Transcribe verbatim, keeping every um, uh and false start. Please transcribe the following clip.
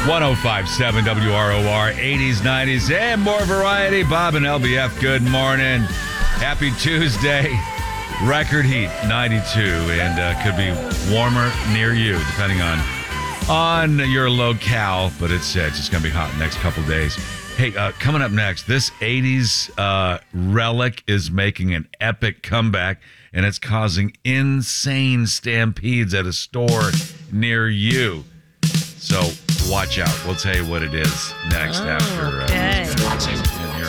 one oh five point seven W R O R, eighties, nineties, and more variety. Bob and L B F, good morning. Happy Tuesday. Record heat, ninety-two, and uh, could be warmer near you, depending on on your locale. But it's, uh, it's just going to be hot the next couple days. Hey, uh, coming up next, this eighties uh, relic is making an epic comeback, and it's causing insane stampedes at a store near you. So watch out. We'll tell you what it is next Oh, after. Uh, okay.